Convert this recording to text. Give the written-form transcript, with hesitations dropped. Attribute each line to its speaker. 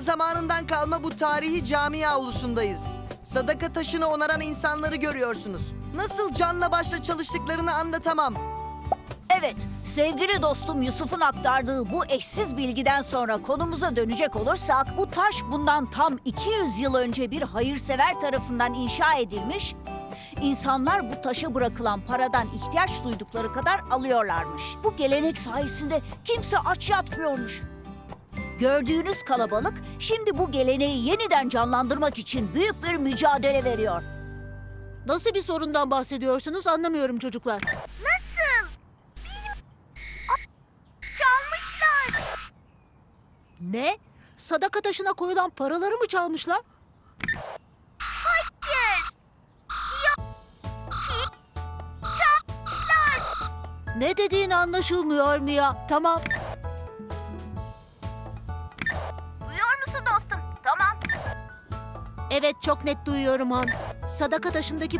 Speaker 1: zamanından kalma bu tarihi cami avlusundayız. Sadaka taşını onaran insanları görüyorsunuz. Nasıl canla başla çalıştıklarını anlatamam.
Speaker 2: Evet, sevgili dostum Yusuf'un aktardığı bu eşsiz bilgiden sonra konumuza dönecek olursak, bu taş bundan tam 200 yıl önce bir hayırsever tarafından inşa edilmiş. İnsanlar bu taşa bırakılan paradan ihtiyaç duydukları kadar alıyorlarmış. Bu gelenek sayesinde kimse aç yatmıyormuş. Gördüğünüz kalabalık şimdi bu geleneği yeniden canlandırmak için büyük bir mücadele veriyor.
Speaker 3: Nasıl bir sorundan bahsediyorsunuz anlamıyorum çocuklar.
Speaker 4: Nasıl? Çalmışlar.
Speaker 3: Ne? Sadaka taşına koyulan paraları mı çalmışlar?
Speaker 4: Hayır.
Speaker 3: Ne dediğin anlaşılmıyor Mia. Tamam.
Speaker 4: Duyuyor musun dostum? Tamam.
Speaker 3: Evet, çok net duyuyorum Han. Sadaka taşındaki